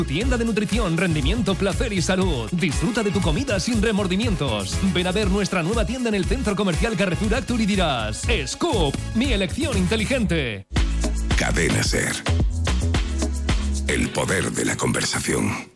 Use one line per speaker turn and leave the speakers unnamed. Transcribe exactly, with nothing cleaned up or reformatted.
Tu tienda de nutrición, rendimiento, placer y salud. Disfruta de tu comida sin remordimientos. Ven a ver nuestra nueva tienda en el Centro Comercial Carrefour Actur y dirás: Scoop, mi elección inteligente.
Cadena SER. El poder de la conversación.